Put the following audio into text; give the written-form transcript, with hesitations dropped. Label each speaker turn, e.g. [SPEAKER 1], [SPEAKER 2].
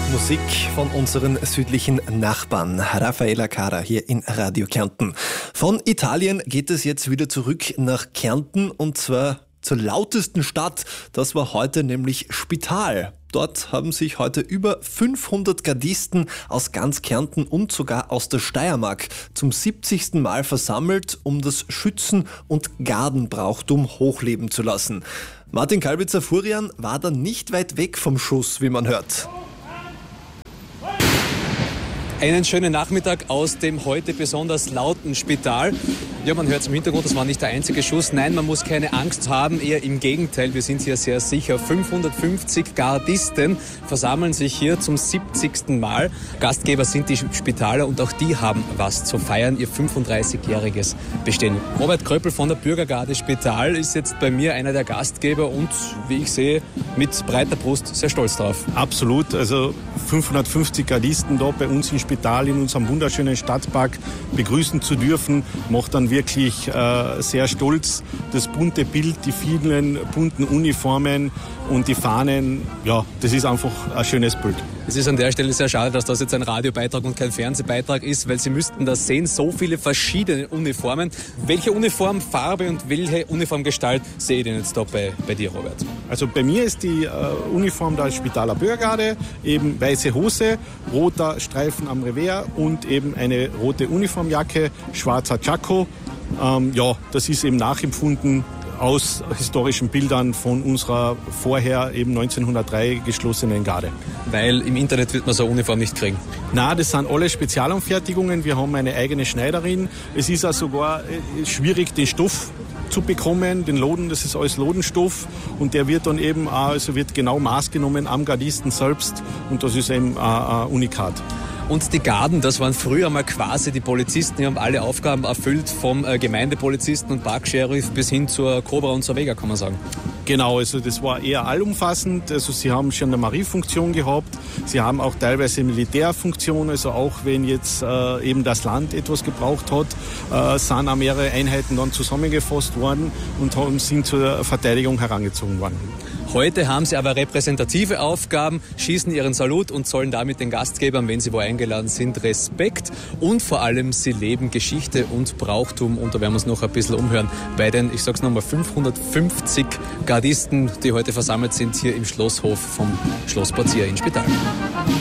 [SPEAKER 1] Musik von unseren südlichen Nachbarn. Raffaella Cara hier in Radio Kärnten. Von Italien geht es jetzt wieder zurück nach Kärnten und zwar zur lautesten Stadt. Das war heute nämlich Spital. Dort haben sich heute über 500 Gardisten aus ganz Kärnten und sogar aus der Steiermark zum 70. Mal versammelt, um das Schützen- und Gardenbrauchtum hochleben zu lassen. Martin Kalbitzer-Furian war dann nicht weit weg vom Schuss, wie man hört.
[SPEAKER 2] Einen schönen Nachmittag aus dem heute besonders lauten Spital. Ja, man hört es im Hintergrund, das war nicht der einzige Schuss. Nein, man muss keine Angst haben, eher im Gegenteil. Wir sind hier sehr sicher. 550 Gardisten versammeln sich hier zum 70. Mal. Gastgeber sind die Spitaler und auch die haben was zu feiern, ihr 35-jähriges Bestehen. Robert Kröppel von der Bürgergarde Spital ist jetzt bei mir einer der Gastgeber und, wie ich sehe, mit breiter Brust sehr stolz drauf.
[SPEAKER 3] Absolut, also 550 Gardisten da bei uns im Spital in unserem wunderschönen Stadtpark begrüßen zu dürfen, macht dann wirklich sehr stolz. Das bunte Bild, die vielen bunten Uniformen und die Fahnen, ja, das ist einfach ein schönes Bild.
[SPEAKER 2] Es ist an der Stelle sehr schade, dass das jetzt ein Radiobeitrag und kein Fernsehbeitrag ist, weil Sie müssten das sehen, so viele verschiedene Uniformen. Welche Uniformfarbe und welche Uniformgestalt sehe ich denn jetzt da bei dir, Robert?
[SPEAKER 3] Also bei mir ist die Uniform der Spitaler Bürgergarde, eben weiße Hose, roter Streifen am Revers und eben eine rote Uniformjacke, schwarzer Tschakko. Ja, das ist eben nachempfunden aus historischen Bildern von unserer vorher eben 1903 geschlossenen Garde.
[SPEAKER 2] Weil im Internet wird man so eine Uniform nicht kriegen?
[SPEAKER 3] Na, das sind alle Spezialanfertigungen. Wir haben eine eigene Schneiderin. Es ist auch sogar schwierig, den Stoff zu bekommen, den Loden, das ist alles Lodenstoff und der wird dann eben auch, also wird genau maßgenommen am Gardisten selbst und das ist eben ein Unikat.
[SPEAKER 2] Und die Garden, das waren früher mal quasi die Polizisten, die haben alle Aufgaben erfüllt, vom Gemeindepolizisten und Parksheriff bis hin zur Cobra und zur Vega, kann man sagen.
[SPEAKER 3] Genau, also das war eher allumfassend, also sie haben Gendarmeriefunktion gehabt, sie haben auch teilweise Militärfunktion, also auch wenn jetzt eben das Land etwas gebraucht hat, sind auch mehrere Einheiten dann zusammengefasst worden und sind zur Verteidigung herangezogen worden.
[SPEAKER 2] Heute haben sie aber repräsentative Aufgaben, schießen ihren Salut und zollen damit den Gastgebern, wenn sie wo eingeladen sind, Respekt. Und vor allem, sie leben Geschichte und Brauchtum. Und da werden wir uns noch ein bisschen umhören bei den, ich sag's nochmal, 550 Gardisten, die heute versammelt sind hier im Schlosshof vom Schloss Porzier in Spital.